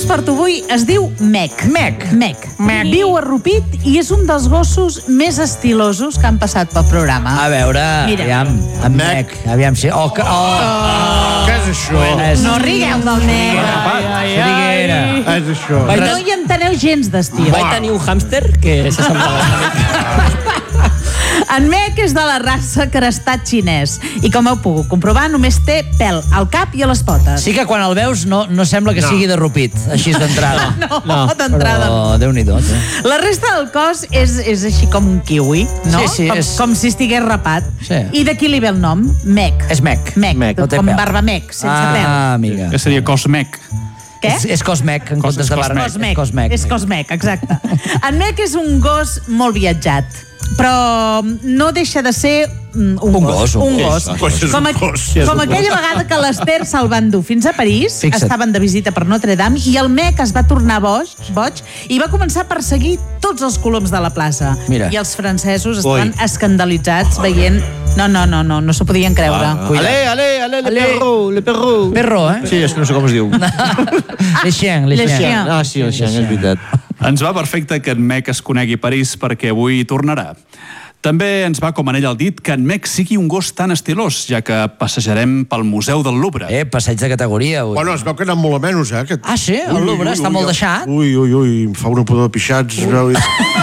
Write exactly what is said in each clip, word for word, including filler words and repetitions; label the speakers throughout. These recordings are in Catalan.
Speaker 1: us porto avui es diu Mec.
Speaker 2: Mec.
Speaker 1: Mec. Mec. Viu a Rupit i és un dels gossos més estilosos que han passat pel programa.
Speaker 2: A veure,
Speaker 1: Mira.
Speaker 2: aviam, en Mec. Aviam si... Oh, que... oh.
Speaker 3: Oh. Què és això?
Speaker 1: No rigueu del Mec.
Speaker 2: Ai, ai, ai.
Speaker 3: Què és això?
Speaker 1: No hi enteneu gens d'estil.
Speaker 4: Vaig tenir un hàmster que s'assemblava.
Speaker 1: En Mec és de la raça crestat xinès i, com heu pogut comprovar, només té pèl al cap i a les potes.
Speaker 2: Sí que quan el veus no, no sembla que
Speaker 3: No.
Speaker 2: sigui de Rupit, així d'entrada.
Speaker 1: No, no, d'entrada.
Speaker 2: Però Déu-n'hi-do. Eh?
Speaker 1: La resta del cos és, és així com un kiwi, no?
Speaker 2: Sí, sí,
Speaker 1: com,
Speaker 2: és-
Speaker 1: com si estigués rapat.
Speaker 2: Sí.
Speaker 1: I d'aquí li ve el nom, Mec.
Speaker 2: És Mec.
Speaker 1: Mec,
Speaker 2: Mec, no té
Speaker 1: com
Speaker 2: pèl.
Speaker 1: barba Mec, sense pèl.
Speaker 2: Ah, amiga.
Speaker 5: Que seria Cosmec.
Speaker 1: Què?
Speaker 2: És, és Cosmec, en
Speaker 5: Cos-
Speaker 2: comptes de barba.
Speaker 1: Cosmec.
Speaker 2: És Cosmec.
Speaker 1: És Cosmec, exacte. En Mec és un gos molt viatjat, però no deixa de ser mm, un,
Speaker 2: Un gos, un
Speaker 1: un
Speaker 2: gos.
Speaker 1: gos.
Speaker 3: Gos és
Speaker 1: Com,
Speaker 3: un
Speaker 1: a,
Speaker 3: gos, sí, és
Speaker 1: com
Speaker 3: un
Speaker 1: aquella vegada que l'Ester se'l van dur fins a París,
Speaker 2: Fixa't.
Speaker 1: estaven de visita per Notre Dame, i el Mec es va tornar boig, boig i va començar a perseguir tots els coloms de la plaça.
Speaker 2: Mira.
Speaker 1: I els francesos estaven
Speaker 3: Ui.
Speaker 1: escandalitzats veient... No, no, no, no, no s'ho podien creure.
Speaker 2: Ah.
Speaker 3: Ale, ale, ale, le perro, le perro.
Speaker 2: Perro, eh?
Speaker 3: Sí, és que no sé com es diu.
Speaker 2: Le chien, le
Speaker 1: Le
Speaker 2: chien.
Speaker 1: chien.
Speaker 3: Ah, sí, el xen, és veritat.
Speaker 5: Ens va perfecte que en Mec es conegui París perquè avui hi tornarà. També ens va com en ell el dit que en Mec sigui un gos tan estilós, ja que passejarem pel Museu del Louvre.
Speaker 2: Eh, passeig de categoria. Ui.
Speaker 3: Bueno, es veu que ha anat molt a menys, eh? Aquest...
Speaker 2: Ah, sí? El Louvre està molt deixat?
Speaker 3: Ui, ui, ui, em fa una pudor de pixats. Ui.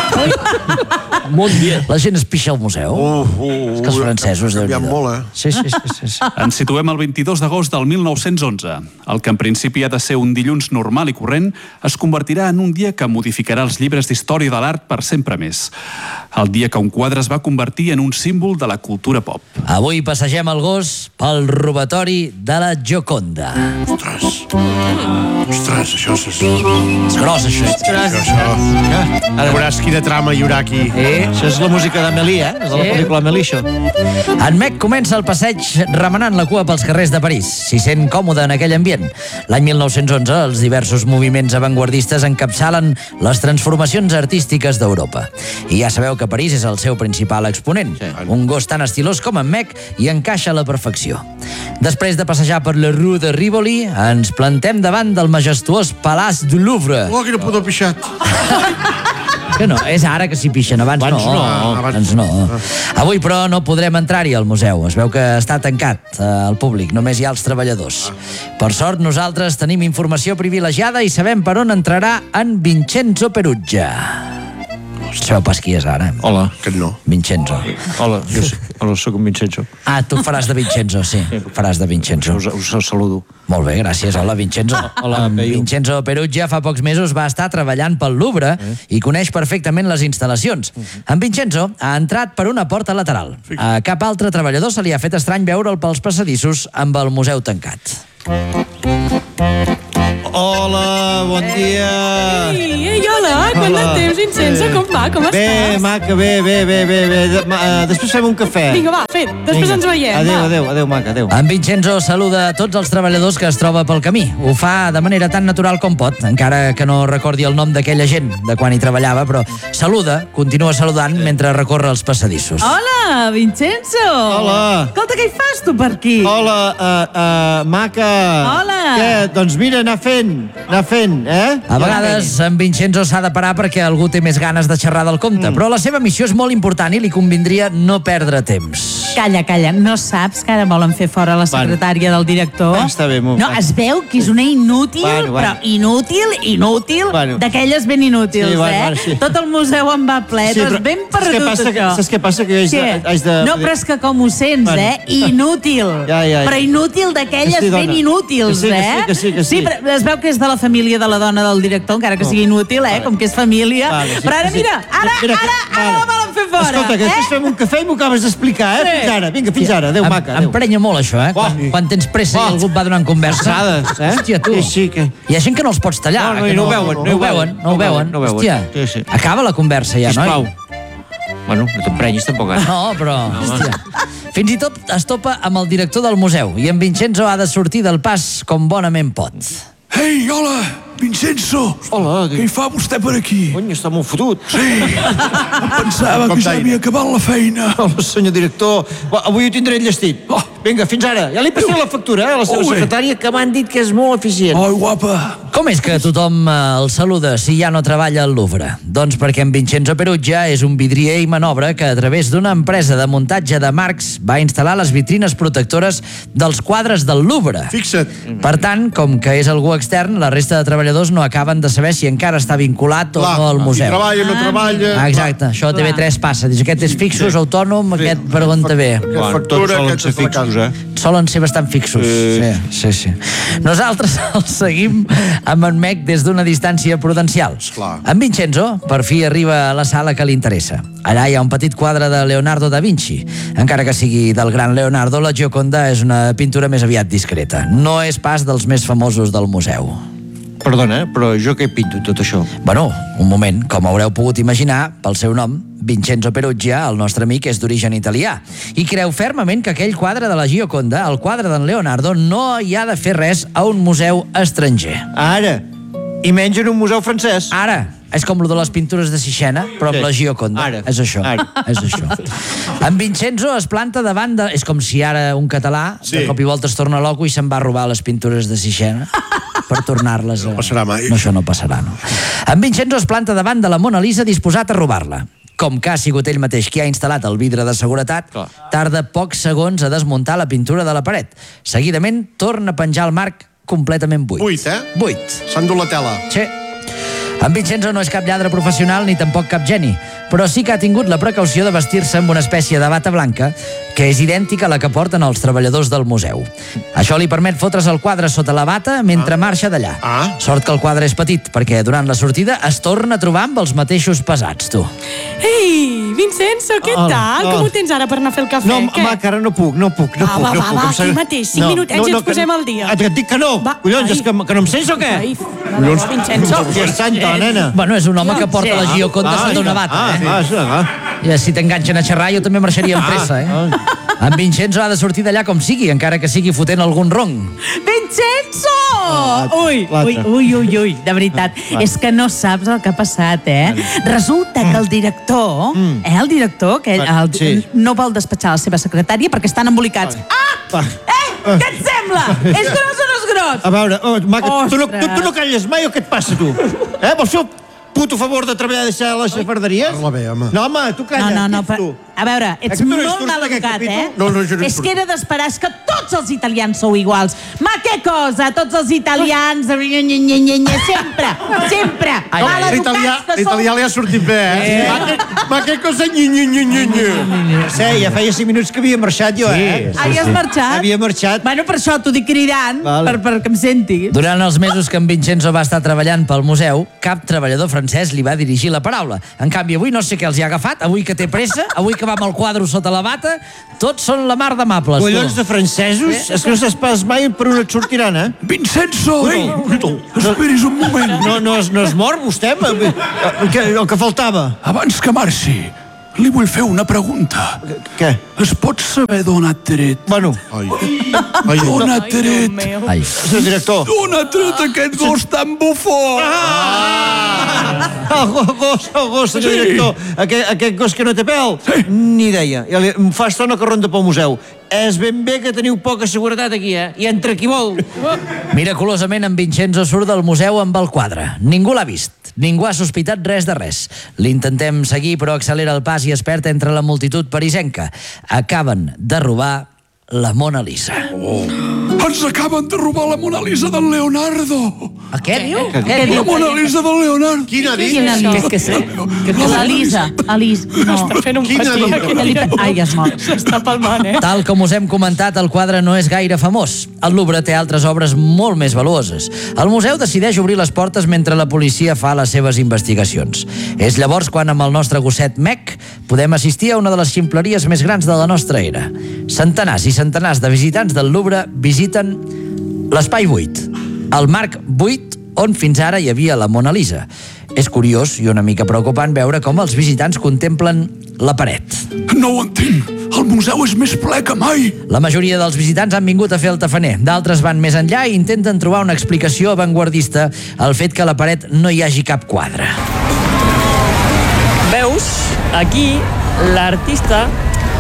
Speaker 4: Molt bé.
Speaker 2: La gent es pixa al museu.
Speaker 3: Uh, uh,
Speaker 2: És que els francesos...
Speaker 3: ha canviat
Speaker 2: Déu-n'hi-do.
Speaker 3: molt, eh?
Speaker 2: Sí, sí, sí. sí, sí.
Speaker 5: Ens situem el vint-i-dos d'agost del mil nou-cents onze. El que en principi ha de ser un dilluns normal i corrent es convertirà en un dia que modificarà els llibres d'història de l'art per sempre més. El dia que un quadre es va convertir en un símbol de la cultura pop.
Speaker 2: Avui passegem el gos pel robatori de la Gioconda.
Speaker 3: Ostres. Ostres, això és...
Speaker 2: És gros, això.
Speaker 3: Això, això. Ara veuràs quina trama hi haurà aquí.
Speaker 2: Eh?
Speaker 6: Això és la música d'Amélie, eh? És de la
Speaker 2: Sí.
Speaker 6: pel·lícula Amélie, això.
Speaker 2: En Mec comença el passeig remenant la cua pels carrers de París. S'hi sent còmode en aquell ambient. L'any mil nou-cents onze, els diversos moviments avantguardistes encapçalen les transformacions artístiques d'Europa. I ja sabeu que París és el seu principal exponent. Un gos tan estilós com en Mec hi encaixa a la perfecció. Després de passejar per la Rue de Rivoli, ens plantem davant del majestuós Palace du Louvre.
Speaker 3: Oh, quina pudor pixat.
Speaker 2: Que no, és ara que s'hi pixen, abans,
Speaker 3: Abans
Speaker 2: no.
Speaker 3: no.
Speaker 2: Abans no. Avui, però, no podrem entrar-hi al museu. Es veu que està tancat eh, al públic, només hi ha els treballadors. Per sort, nosaltres tenim informació privilegiada i sabem per on entrarà en Vincenzo Peruggia. Sabeu pas qui és ara?
Speaker 6: Hola.
Speaker 3: Que no.
Speaker 2: Vincenzo.
Speaker 6: Hola, jo sí. Hola, soc en Vincenzo.
Speaker 2: Ah, tu faràs de Vincenzo, sí. Faràs de Vincenzo.
Speaker 6: Us, us saludo.
Speaker 2: Molt bé, gràcies. Hola, Vincenzo.
Speaker 6: Hola,
Speaker 2: En
Speaker 6: Peyu.
Speaker 2: Vincenzo Peruggia fa pocs mesos va estar treballant pel Louvre i coneix perfectament les instal·lacions. En Vincenzo ha entrat per una porta lateral. A cap altre treballador se li ha fet estrany veure'l pels passadissos amb el museu tancat.
Speaker 6: Hola, bon dia.
Speaker 7: Ei, ei, hola, quant de temps, Vincenzo, com va, com
Speaker 6: Bé,
Speaker 7: estàs?
Speaker 6: maca, bé, bé, bé, bé, bé. De, ma, uh, després fem un cafè.
Speaker 7: Vinga, va, fet, després
Speaker 6: Vinga.
Speaker 7: ens veiem.
Speaker 6: Adéu,
Speaker 7: va.
Speaker 6: adéu, adéu, maca, adéu.
Speaker 2: En Vincenzo saluda a tots els treballadors que es troba pel camí. Ho fa de manera tan natural com pot, encara que no recordi el nom d'aquella gent de quan hi treballava, però saluda, continua saludant mentre recorre els passadissos.
Speaker 1: Hola, Vincenzo!
Speaker 6: Hola.
Speaker 1: Escolta, què hi fas tu per aquí?
Speaker 6: Hola, uh, uh, maca.
Speaker 1: Hola.
Speaker 6: Què? Doncs mira, anar fent, anar fent, eh?
Speaker 2: A vegades en Vincenzo s'ha de parar perquè algú té més ganes de xerrar del compte, mm. però la seva missió és molt important i li convindria no perdre temps.
Speaker 1: Calla, calla, no saps que ara volen fer fora la secretària del director?
Speaker 6: Ah, està bé, molt
Speaker 1: No,
Speaker 6: bé.
Speaker 1: es veu que és una inútil,
Speaker 6: Bueno, bueno.
Speaker 1: però inútil, inútil,
Speaker 6: Bueno.
Speaker 1: d'aquelles ben inútils,
Speaker 6: Sí, bueno,
Speaker 1: eh?
Speaker 6: bueno, sí.
Speaker 1: Tot el museu en va ple, tu
Speaker 6: però
Speaker 1: has ben
Speaker 6: saps què
Speaker 1: perdut,
Speaker 6: passa, que,
Speaker 1: això.
Speaker 6: saps què passa? Que haig de,
Speaker 1: Què?
Speaker 6: haig de...
Speaker 1: No, però és que com ho sents,
Speaker 6: Bueno.
Speaker 1: eh? Inútil.
Speaker 6: Ja, ja, ja.
Speaker 1: Però inútil d'aquelles
Speaker 6: Que sí, dona.
Speaker 1: ben inútils,
Speaker 6: Que sí, que
Speaker 1: eh?
Speaker 6: sí, que sí, que sí.
Speaker 1: Sí, però es veu que és de la família de la dona del director, encara que sigui inútil, eh?
Speaker 6: Vale.
Speaker 1: Com que és família.
Speaker 6: Vale, sí,
Speaker 1: però ara,
Speaker 6: sí.
Speaker 1: mira, ara,
Speaker 6: Mira,
Speaker 1: ara, ara
Speaker 6: vale.
Speaker 1: la volen fer fora,
Speaker 6: Escolta, que després
Speaker 1: eh?
Speaker 6: fem un cafè i m'ho acabes d'explicar, eh?
Speaker 1: Sí.
Speaker 6: Fins ara, vinga, fins ara. Adéu,
Speaker 2: Em-
Speaker 6: maca, adéu.
Speaker 2: Emprenya molt, això, eh? Quan,
Speaker 6: Oh.
Speaker 2: quan tens pressa i
Speaker 6: Oh.
Speaker 2: algú et va donant conversa.
Speaker 6: Passades, eh?
Speaker 2: Hòstia, tu.
Speaker 6: Sí, sí, que...
Speaker 2: Hi ha gent que no els pots tallar.
Speaker 6: No, no,
Speaker 2: que
Speaker 6: i no ho veuen,
Speaker 2: no ho veuen, no ho veuen.
Speaker 6: no ho veuen.
Speaker 2: Hòstia,
Speaker 6: Sí, sí.
Speaker 2: acaba la conversa ja,
Speaker 6: Sisplau.
Speaker 2: noi.
Speaker 6: Bueno, no t'emprenyis tampoc, eh?
Speaker 2: No, però... Hòstia. Fins i tot es topa amb el director del museu i en Vincenzo ha de sortir del pas com bonament pot.
Speaker 5: Ei, hola, Vincenzo!
Speaker 6: Hola,
Speaker 5: Què hi fa vostè per aquí?
Speaker 6: Cony, està molt fotut.
Speaker 5: Sí, em pensava
Speaker 3: Com
Speaker 5: que ja
Speaker 3: d'aire.
Speaker 5: havia acabat la feina.
Speaker 6: Hola, senyor director. Va, avui ho tindré enllestit.
Speaker 5: Oh,
Speaker 6: Vinga, fins ara. Ja li passaré la factura, eh, a la seva secretària, que m'han dit que és molt eficient.
Speaker 3: Ai, guapa.
Speaker 2: Com és que tothom eh, el saluda si ja no treballa al Louvre? Doncs perquè en Vincenzo Peruggia és un vidrier i manobre que a través d'una empresa de muntatge de marcs va instal·lar les vitrines protectores dels quadres del Louvre.
Speaker 3: Fixa't.
Speaker 2: Per tant, com que és algú extern, la resta de treballadors no acaben de saber si encara està vinculat o
Speaker 3: Clar,
Speaker 2: no al
Speaker 3: si
Speaker 2: museu.
Speaker 3: treballa, no treballa.
Speaker 2: Ah, exacte, això a T V tres passa. Dius, aquest és fixos, autònom, aquest pregunta bé.
Speaker 3: Aquesta factura, aquest és la casa.
Speaker 2: Solen ser bastant fixos. Sí, sí, sí. Nosaltres els seguim amb en Mec des d'una distància prudencial.
Speaker 3: Esclar.
Speaker 2: En Vincenzo, per fi, arriba a la sala que li interessa. Allà hi ha un petit quadre de Leonardo da Vinci. Encara que sigui del gran Leonardo, la Gioconda és una pintura més aviat discreta. No és pas dels més famosos del museu.
Speaker 6: Perdona, però jo què pinto tot això?
Speaker 2: Bueno, un moment, com haureu pogut imaginar, pel seu nom, Vincenzo Peruggia, el nostre amic, és d'origen italià i creu fermament que aquell quadre de la Gioconda, el quadre d'en Leonardo, no hi ha de fer res a un museu estranger.
Speaker 6: Ara, i menys en un museu francès.
Speaker 2: Ara, és com lo de les pintures de Sixena, però amb
Speaker 6: Sí.
Speaker 2: la Gioconda.
Speaker 6: Ara.
Speaker 2: És això.
Speaker 6: Ara.
Speaker 2: És això. En Vincenzo es planta davant de... És com si ara un català
Speaker 3: Sí.
Speaker 2: de cop i volta es torna loco i se'n va robar les pintures de Sixena per tornar-les a...
Speaker 3: No passarà mai.
Speaker 2: No, això no passarà, no. En Vincenzo es planta davant de la Mona Lisa disposat a robar-la. Com que ha sigut ell mateix qui ha instal·lat el vidre de seguretat,
Speaker 6: Clar.
Speaker 2: tarda pocs segons a desmuntar la pintura de la paret. Seguidament, torna a penjar el marc completament buit.
Speaker 3: Buit, eh?
Speaker 2: Buit.
Speaker 3: S'ha endut la tela.
Speaker 2: Sí. En Vincenzo no és cap lladre professional ni tampoc cap geni, però sí que ha tingut la precaució de vestir-se amb una espècie de bata blanca que és idèntica a la que porten els treballadors del museu. Això li permet fotre's el quadre sota la bata mentre marxa d'allà.
Speaker 3: Ah.
Speaker 2: Sort que el quadre és petit, perquè durant la sortida es torna a trobar amb els mateixos pesats, tu.
Speaker 7: Ei, Vincenzo, què
Speaker 6: Hola,
Speaker 7: tal?
Speaker 6: hola.
Speaker 7: Com ho tens ara per anar a fer el cafè?
Speaker 6: No,
Speaker 7: Què?
Speaker 6: ma, que ara no puc, no puc, no
Speaker 7: Va,
Speaker 6: puc,
Speaker 7: va,
Speaker 6: no
Speaker 7: va,
Speaker 6: puc.
Speaker 7: va,
Speaker 6: em sembla-
Speaker 7: aquí mateix, cinc minutets i ens
Speaker 6: que-
Speaker 7: posem al dia.
Speaker 6: Et dic que no.
Speaker 7: Va,
Speaker 6: Collons,
Speaker 7: ai.
Speaker 6: és que, que no em sents o què?
Speaker 7: Ai, va, va, Vincenzo.
Speaker 6: Dia santa, nena.
Speaker 2: Bueno, és un home que porta
Speaker 7: Sí.
Speaker 2: la Gioconda
Speaker 6: Ah,
Speaker 2: sota una bata,
Speaker 6: ah,
Speaker 2: eh?
Speaker 6: Ah, sí, ah.
Speaker 2: I si t'enganxen a xerrar, jo també marxaria amb pressa, eh? En Vincenzo ha de sortir d'allà com sigui, encara que sigui fotent algun ronc.
Speaker 1: Vincenzo! Ui, ui,
Speaker 6: l'altre.
Speaker 1: ui, ui, ui, de veritat. És que no saps el que ha passat, eh? Resulta que el director, eh, el director, que ell, el,
Speaker 6: Sí.
Speaker 1: no vol despatxar la seva secretària perquè estan embolicats. Ah!
Speaker 6: Va.
Speaker 1: Eh, què et sembla? És gros o no és gros?
Speaker 6: A veure, oh, Maca, tu, no, tu,
Speaker 1: Ostres.
Speaker 6: tu no calles mai o què et passa, tu? Eh, vols fer el puto favor de treballar i deixar les xafarderies?
Speaker 3: Parla bé, home.
Speaker 6: No, home, tu
Speaker 1: No,
Speaker 6: calla.
Speaker 1: no, no,
Speaker 6: ets
Speaker 1: però,
Speaker 6: tu.
Speaker 1: a veure, ets
Speaker 6: Eh, que tu no ets
Speaker 1: molt
Speaker 6: turista
Speaker 1: mal
Speaker 6: d'aquest
Speaker 1: educat, eh?
Speaker 3: capítol? No, no, jo no ets
Speaker 1: És que era d'esperar, és que tots els italians sou iguals. Ma, què cosa? Tots els italians, nye, nye, nye, nye, nye, sempre, sempre.
Speaker 2: Ai,
Speaker 1: Mal
Speaker 2: ai,
Speaker 3: L'italià
Speaker 1: educats que
Speaker 3: l'italià
Speaker 1: sou.
Speaker 3: li ha sortit bé, eh? Ma, que, ma, que cosa nyi, nyi, nyi, nyi, nyi.
Speaker 6: Sí, ja feia cinc minuts que havia marxat jo, eh?
Speaker 1: Ai, has marxat?
Speaker 6: Havia marxat.
Speaker 1: Bueno, per això t'ho dic cridant,
Speaker 6: Vale.
Speaker 1: per, perquè em sentis.
Speaker 2: Durant els mesos que en Vincenzo va estar treballant pel museu, cap treballador francès li va dirigir la paraula. En canvi, avui no sé què els hi ha agafat, avui que té pressa, avui que va amb el quadre sota la bata, tots són la mar d'amables. tu.
Speaker 6: Collons de francesos? És que no saps pas mai per on et sortiran, eh?
Speaker 5: Vincenzo!
Speaker 6: Ei,
Speaker 5: Esperis un moment.
Speaker 6: No, no, es, no es mor, vostè? El que, el que faltava.
Speaker 5: Abans que marxi, li vull fer una pregunta.
Speaker 6: Què?
Speaker 5: Es pot saber d'on ha tret?
Speaker 6: Bueno,
Speaker 3: Ai. Ai,
Speaker 5: D'on ha tret?
Speaker 2: Ai.
Speaker 6: senyor director.
Speaker 5: D'on ha tret aquest gos tan bufó?
Speaker 6: El go- gos, el gos, senyor
Speaker 5: Sí.
Speaker 6: director. Aquest, aquest gos que no té pèl? Ni idea. Ja li, em fa estona que ronda pel museu. És ben bé que teniu poca seguretat aquí, eh? I entre qui vol.
Speaker 2: Miraculosament, en Vincenzo surt del museu amb el quadre. Ningú l'ha vist. Ningú ha sospitat res de res. L'intentem seguir, però accelera el pas i es perd entre la multitud parisenca. Acaben de robar la Mona Lisa.
Speaker 5: Ens acaben de robar la Mona Lisa del Leonardo.
Speaker 2: A què diu?
Speaker 1: Què
Speaker 5: La
Speaker 1: diu?
Speaker 5: Mona Lisa del Leonardo.
Speaker 3: Quina dit?
Speaker 1: Quina
Speaker 7: Què
Speaker 1: nit?
Speaker 7: és que sé? Que
Speaker 1: La Lisa, Elisa, no.
Speaker 7: Està fent un
Speaker 3: Quina
Speaker 7: patí
Speaker 3: dona?
Speaker 7: aquí.
Speaker 1: Que li... Ai, es mor.
Speaker 7: S'està palmant, eh?
Speaker 2: Tal com us hem comentat, el quadre no és gaire famós. El Louvre té altres obres molt més valuoses. El museu decideix obrir les portes mentre la policia fa les seves investigacions. És llavors quan, amb el nostre gosset Mec, podem assistir a una de les ximpleries més grans de la nostra era. Centenars i centenars de visitants del Louvre visiten l'espai buit, el marc buit on fins ara hi havia la Mona Lisa. És curiós i una mica preocupant veure com els visitants contemplen la paret.
Speaker 5: No ho entenc. El museu és més ple que mai.
Speaker 2: La majoria dels visitants han vingut a fer el tafaner. D'altres van més enllà i intenten trobar una explicació avantguardista al fet que a la paret no hi hagi cap quadre.
Speaker 4: Veus, aquí l'artista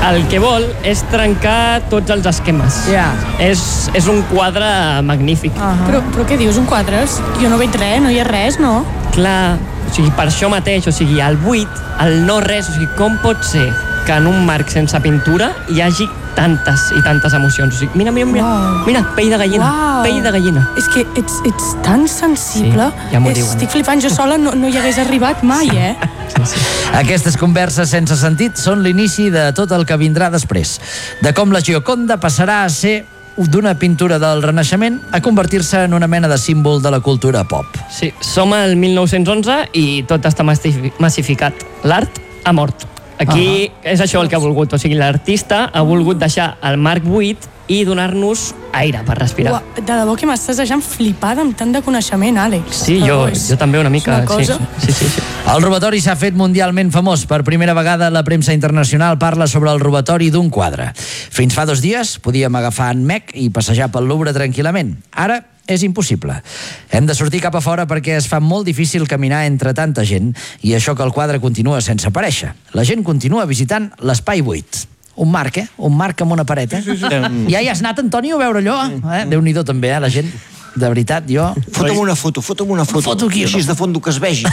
Speaker 4: el que vol és trencar tots els esquemes.
Speaker 1: Ja.
Speaker 4: És, és un quadre magnífic.
Speaker 7: Però, però què dius, un quadres? Jo no veig res, no hi ha res, no?
Speaker 4: Clar, o sigui, per això mateix, o sigui, el buit, el no res, o sigui, com pot ser que en un marc sense pintura hi hagi tantes i tantes emocions? O sigui, mira, mira, mira,
Speaker 7: Uau.
Speaker 4: mira, pell de gallina,
Speaker 7: Uau.
Speaker 4: pell de gallina.
Speaker 7: És que ets, ets tan sensible.
Speaker 4: Sí, ja m'ho diuen.
Speaker 7: Estic flipant, jo sola no, no hi hagués arribat mai, eh?
Speaker 2: Aquestes converses sense sentit són l'inici de tot el que vindrà després. De com la Gioconda passarà a ser d'una pintura del Renaixement a convertir-se en una mena de símbol de la cultura pop.
Speaker 4: Sí, som al mil nou-cents onze i tot està massifi- massificat. L'art ha mort. Aquí uh -huh. és això el que ha volgut, o sigui, l'artista ha volgut deixar el marc buit i donar-nos aire per respirar.
Speaker 7: Uau, de debò que m'estàs deixant flipada amb tant de coneixement, Àlex.
Speaker 4: Sí,
Speaker 7: De
Speaker 4: jo,
Speaker 7: debò, és-
Speaker 4: jo també una mica.
Speaker 7: és una cosa...
Speaker 4: Sí, sí, sí, sí.
Speaker 2: El robatori s'ha fet mundialment famós. Per primera vegada la premsa internacional parla sobre el robatori d'un quadre. Fins fa dos dies podíem agafar en Mec i passejar pel Louvre tranquil·lament. Ara és impossible. Hem de sortir cap a fora perquè es fa molt difícil caminar entre tanta gent i això que el quadre continua sense aparèixer. La gent continua visitant l'espai buit. Un marc, eh? Un marc amb una paret, eh? Sí, sí, sí. Ja hi has anat, Antonio, a veure allò? Eh? Déu-n'hi-do també, eh, la gent. De veritat, jo...
Speaker 6: Fota'm una foto, fota'm una foto.
Speaker 2: foto aquí,
Speaker 6: Així
Speaker 2: una
Speaker 6: de fondo que es vegi.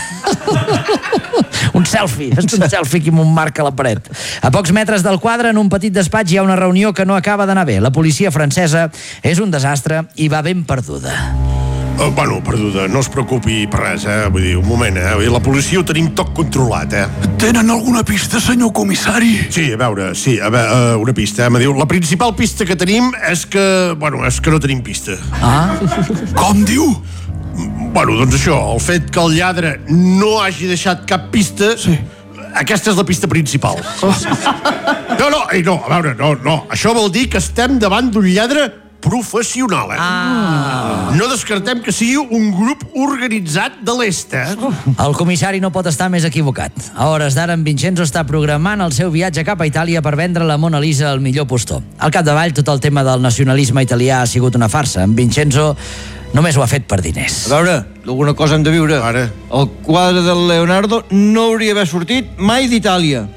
Speaker 2: un selfie, és un selfie aquí amb un marc a la paret. A pocs metres del quadre, en un petit despatx, hi ha una reunió que no acaba d'anar bé. La policia francesa és un desastre i va ben perduda.
Speaker 3: Uh, bueno, perduda, no es preocupi per res, eh? Vull dir, un moment, eh? Vull dir, la policia ho tenim tot controlat, eh?
Speaker 5: Tenen alguna pista, senyor comissari?
Speaker 3: Sí, a veure, sí, a veure, uh, una pista, eh? Me diu, la principal pista que tenim és que, bueno, és que no tenim pista.
Speaker 2: Ah?
Speaker 5: Com diu?
Speaker 3: Bueno, doncs això, el fet que el lladre no hagi deixat cap pista, sí. Aquesta és la pista principal. Oh. No, no, ei, no, a veure, no, no, això vol dir que estem davant d'un lladre professional, eh?
Speaker 2: Ah.
Speaker 3: No descartem que sigui un grup organitzat de l'est, eh?
Speaker 2: El comissari no pot estar més equivocat. A hores d'ara, en Vincenzo està programant el seu viatge cap a Itàlia per vendre la Mona Lisa al millor postor. Al capdavall, tot el tema del nacionalisme italià ha sigut una farsa. En Vincenzo només ho ha fet per diners.
Speaker 6: A veure, alguna cosa hem de viure.
Speaker 3: Ara.
Speaker 6: El quadre del Leonardo no hauria d'haver sortit mai d'Itàlia.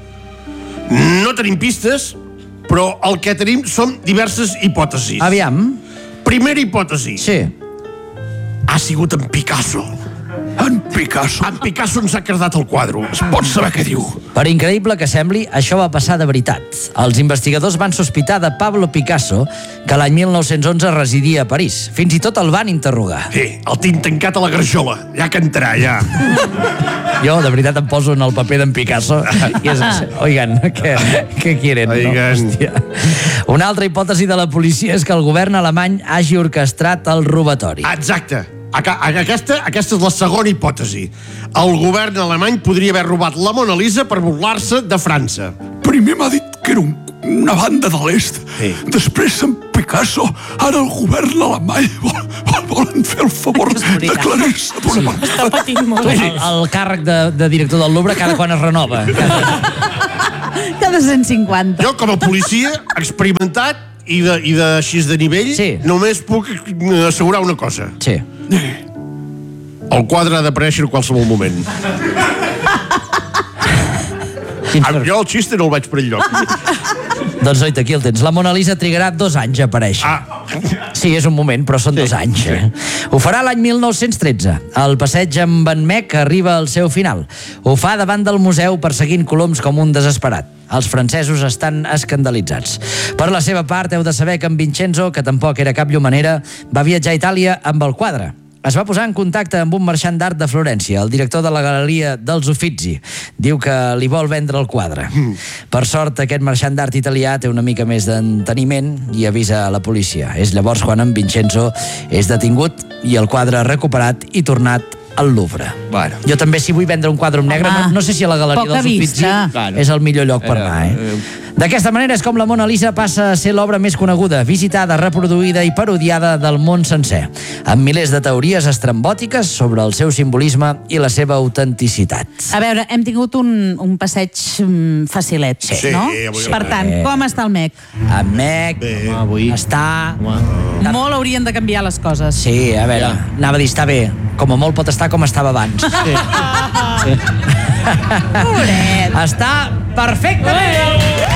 Speaker 3: No tenim pistes, però el que tenim són diverses hipòtesis.
Speaker 2: Aviam.
Speaker 3: Primera hipòtesi.
Speaker 2: Sí.
Speaker 3: Ha sigut en Picasso.
Speaker 5: En Picasso.
Speaker 3: En Picasso ens ha cardat el quadre.
Speaker 5: Es pot saber què diu?
Speaker 2: Per increïble que sembli, això va passar de veritat. Els investigadors van sospitar de Pablo Picasso, que l'any mil nou-cents onze residia a París. Fins i tot el van interrogar.
Speaker 3: Sí, el tinc tancat a la garjola. Ja cantarà, ja.
Speaker 2: Jo, de veritat, em poso en el paper d'en Picasso i és... Oigan, què, què quieren?
Speaker 3: Oigan.
Speaker 2: No? Hòstia. Una altra hipòtesi de la policia és que el govern alemany hagi orquestrat el robatori.
Speaker 3: Exacte. Aquesta, aquesta és la segona hipòtesi. El govern alemany podria haver robat la Mona Lisa per burlar-se de França.
Speaker 5: Primer m'ha dit que era un, una banda de l'est.
Speaker 3: Sí.
Speaker 5: Després en Picasso. Ara el govern alemany vol, vol, volen fer el favor d'aclarir-se d'una vegada.
Speaker 7: Està patint molt.
Speaker 2: El, el càrrec de, de director del Louvre cada quan es renova. Cada...
Speaker 1: Cada cent cinquanta.
Speaker 3: Jo, com a policia experimentat i de, i de així de nivell,
Speaker 2: Sí.
Speaker 3: només puc assegurar una cosa.
Speaker 2: Sí.
Speaker 3: El quadre ha d'aparèixer en qualsevol moment. Ah, jo el xiste no el vaig per enlloc.
Speaker 2: Doncs oita, aquí el tens. La Mona Lisa trigarà dos anys a aparèixer.
Speaker 3: Ah.
Speaker 2: Sí, és un moment, però són sí, dos anys. Eh? Ho farà l'any mil nou-cents tretze. El passeig amb en Mec arriba al seu final. Ho fa davant del museu perseguint coloms com un desesperat. Els francesos estan escandalitzats. Per la seva part, heu de saber que en Vincenzo, que tampoc era cap llumanera, va viatjar a Itàlia amb el quadre. Es va posar en contacte amb un marxant d'art de Florència, el director de la Galeria dels Uffizi. Diu que li vol vendre el quadre. Mm. Per sort, aquest marxant d'art italià té una mica més d'enteniment i avisa a la policia. És llavors quan en Vincenzo és detingut i el quadre recuperat i tornat al Louvre.
Speaker 6: Bueno.
Speaker 2: Jo també, si vull vendre un quadre negre, no, no sé si a la Galeria
Speaker 1: Poca
Speaker 2: dels Uffizi
Speaker 1: vista.
Speaker 2: és el millor lloc per anar. Eh? D'aquesta manera és com la Mona Lisa passa a ser l'obra més coneguda, visitada, reproduïda i parodiada del món sencer, amb milers de teories estrambòtiques sobre el seu simbolisme i la seva autenticitat.
Speaker 1: A veure, hem tingut un, un passeig mm, facilet,
Speaker 3: Sí,
Speaker 1: no?
Speaker 3: avui-
Speaker 1: Per tant, com està el Mec?
Speaker 2: En Mec
Speaker 3: Bé.
Speaker 6: avui.
Speaker 2: està...
Speaker 1: Molt haurien de canviar les coses.
Speaker 2: Sí, a veure, ja. anava a dir, està bé. Com a molt pot estar com estava abans. Sí.
Speaker 1: Pobret.
Speaker 2: Està perfectament!